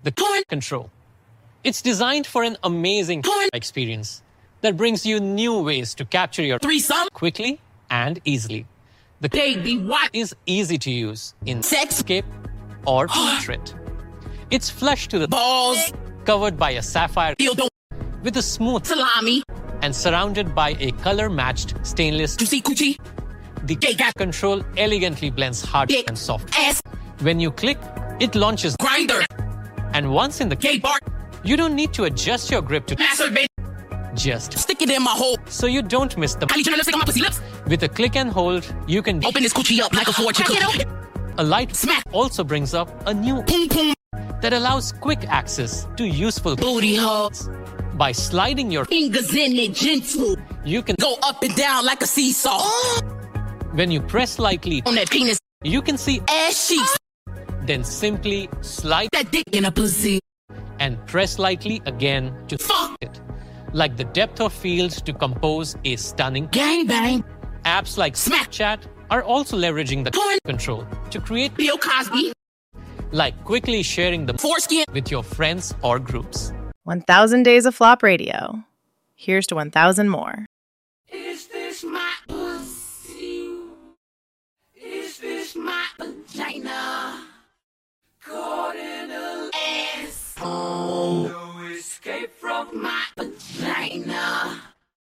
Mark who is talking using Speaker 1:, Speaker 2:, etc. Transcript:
Speaker 1: the control. It's designed for an amazing experience that brings you new ways to capture your
Speaker 2: threesome
Speaker 1: quickly and easily. The
Speaker 2: baby what
Speaker 1: is easy to use in
Speaker 2: Sexscape
Speaker 1: or portrait. It's flush to the
Speaker 2: balls,
Speaker 1: covered by a sapphire with a smooth
Speaker 2: salami,
Speaker 1: and surrounded by a color-matched stainless.
Speaker 2: juicy coochie.
Speaker 1: The control elegantly blends hard
Speaker 2: Dick
Speaker 1: and soft.
Speaker 2: ass
Speaker 1: When you click, it launches
Speaker 2: grinder.
Speaker 1: and once in the
Speaker 2: Gay bar
Speaker 1: you don't need to adjust your grip to
Speaker 2: masturbate.
Speaker 1: just
Speaker 2: Stick it in my hole.
Speaker 1: so you don't miss the.
Speaker 2: Kylie Jenner lipstick on my pussy lips.
Speaker 1: With a click and hold, you can
Speaker 2: Open this coochie up like a fortune cookie.
Speaker 1: A light
Speaker 2: Smack.
Speaker 1: also brings up a new
Speaker 2: Boom boom.
Speaker 1: that allows quick access to useful
Speaker 2: Booty holes.
Speaker 1: by sliding your
Speaker 2: Fingers in it gentle.
Speaker 1: you can
Speaker 2: Go up and down like a seesaw.
Speaker 1: when you press lightly
Speaker 2: On that penis
Speaker 1: you can see
Speaker 2: ass cheeks.
Speaker 1: then simply slide
Speaker 2: That dick in a pussy.
Speaker 1: and press lightly again to
Speaker 2: Fuck.
Speaker 1: it. Like the depth of field to compose a stunning.
Speaker 2: Gang bang.
Speaker 1: Apps like Snapchat are also leveraging the control to create
Speaker 2: Bill Cosby.
Speaker 1: like quickly sharing the
Speaker 2: Foreskin.
Speaker 1: with your friends or groups.
Speaker 3: 1,000 Days of Flop Radio. Here's to 1,000 more.